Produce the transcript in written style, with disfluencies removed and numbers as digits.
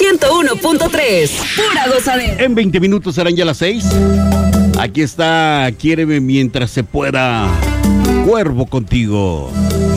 101.3. Pura gozadera. En 20 minutos serán ya las 6. Aquí está Quiéreme mientras se pueda. Cuervo contigo.